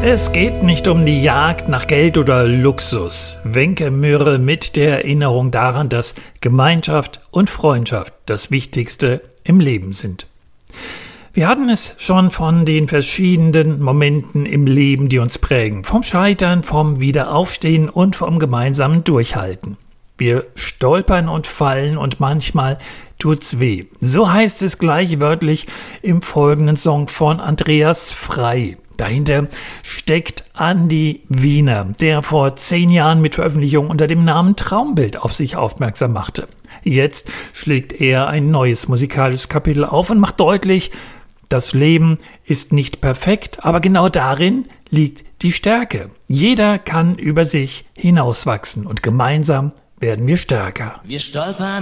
Es geht nicht um die Jagd nach Geld oder Luxus. Wenke Mürre mit der Erinnerung daran, dass Gemeinschaft und Freundschaft das Wichtigste im Leben sind. Wir hatten es schon von den verschiedenen Momenten im Leben, die uns prägen. Vom Scheitern, vom Wiederaufstehen und vom gemeinsamen Durchhalten. Wir stolpern und fallen und manchmal tut's weh. So heißt es gleich wörtlich im folgenden Song von Andreas Frei. Dahinter steckt Andi Wiener, der vor 10 Jahren mit Veröffentlichung unter dem Namen Traumbild auf sich aufmerksam machte. Jetzt schlägt er ein neues musikalisches Kapitel auf und macht deutlich, das Leben ist nicht perfekt, aber genau darin liegt die Stärke. Jeder kann über sich hinauswachsen und gemeinsam werden wir stärker. Wir stolpern